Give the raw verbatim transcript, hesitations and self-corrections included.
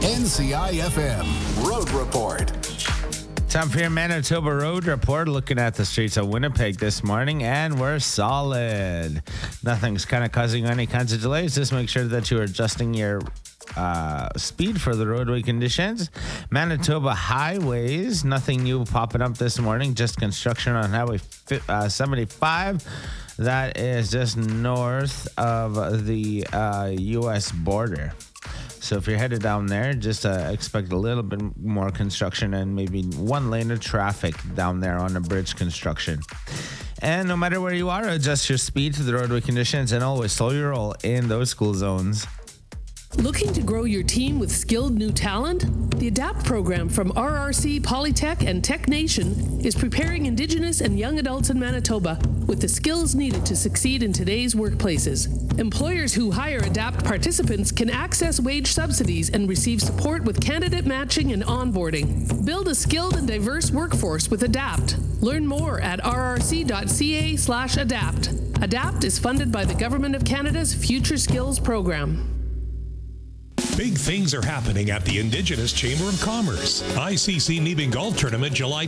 N C I F M Road Report. Time for your Manitoba Road Report. Looking at the streets of Winnipeg this morning, and we're solid. Nothing's kind of causing any kinds of delays. Just make sure that you're adjusting your uh, speed for the roadway conditions. Manitoba highways, nothing new popping up this morning. Just construction on Highway uh, seventy-five. That is just north of the uh, U S border. So if you're headed down there, just uh, expect a little bit more construction and maybe one lane of traffic down there on the bridge construction. And no matter where you are, adjust your speed to the roadway conditions and always slow your roll in those school zones. Looking to grow your team with skilled new talent? The ADAPT program from R R C, Polytech, and Tech Nation is preparing Indigenous and young adults in Manitoba with the skills needed to succeed in today's workplaces. Employers who hire ADAPT participants can access wage subsidies and receive support with candidate matching and onboarding. Build a skilled and diverse workforce with ADAPT. Learn more at rrc.ca slash adapt. ADAPT is funded by the Government of Canada's Future Skills Program. Big things are happening at the Indigenous Chamber of Commerce. I C C Nebeng Golf Tournament July